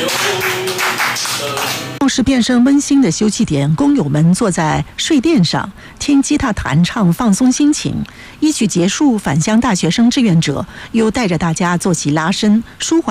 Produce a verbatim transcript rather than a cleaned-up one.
闹市变身温馨的休憩点，工友们坐在睡垫上听吉他弹唱，放松心情。一曲结束，返乡大学生志愿者又带着大家做起拉伸舒缓